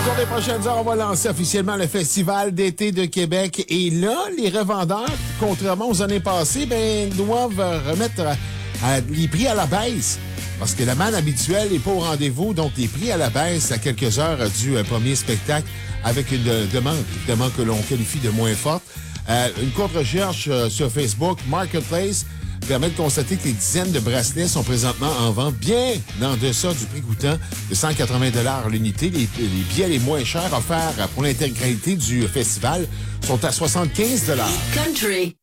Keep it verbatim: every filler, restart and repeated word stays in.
Au cours des prochaines heures, on va lancer officiellement le Festival d'été de Québec. Et là, les revendeurs, contrairement aux années passées, ben, doivent remettre à, à, les prix à la baisse. Parce que la manne habituelle n'est pas au rendez-vous, donc les prix à la baisse à quelques heures du euh, premier spectacle avec une euh, demande, évidemment, que l'on qualifie de moins forte. Euh, une courte recherche euh, sur Facebook, Marketplace, permet de constater que les dizaines de bracelets sont présentement en vente bien en deçà du prix coûtant de cent quatre-vingts dollars l'unité. Les, les billets les moins chers offerts pour l'intégralité du festival sont à soixante-quinze dollars. Country.